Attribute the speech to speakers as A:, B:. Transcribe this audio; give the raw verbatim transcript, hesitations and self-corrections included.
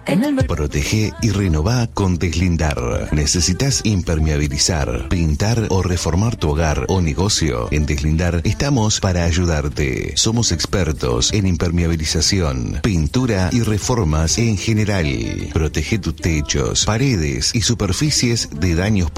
A: En el mer-
B: Protege y renová con Deslindar. ¿Necesitas impermeabilizar, pintar o reformar tu hogar o negocio? En Deslindar estamos para ayudarte. Somos expertos en impermeabilización, pintura y reformas en general. Protege tus techos, paredes y superficies de daños